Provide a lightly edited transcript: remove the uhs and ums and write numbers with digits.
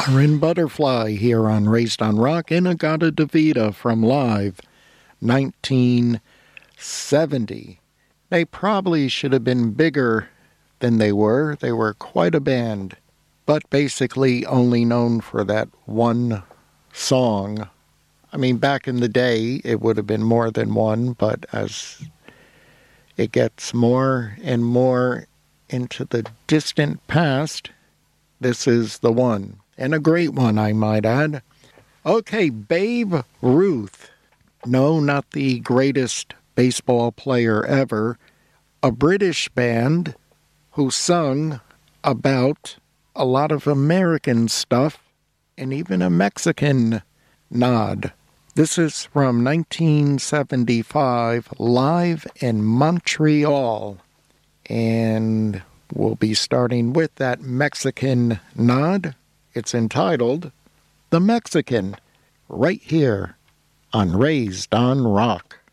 Byron Butterfly here on Raised on Rock, In-A-Gadda-Da-Vida from Live 1970. They probably should have been bigger than they were. They were quite a band, but basically only known for that one song. I mean, back in the day, it would have been more than one, but as it gets more and more into the distant past, this is the one. And a great one, I might add. Okay, Babe Ruth. No, not the greatest baseball player ever. A British band who sung about a lot of American stuff and even a Mexican nod. This is from 1975, live in Montreal. And we'll be starting with that Mexican nod. It's entitled The Mexican, right here on Raised on Rock.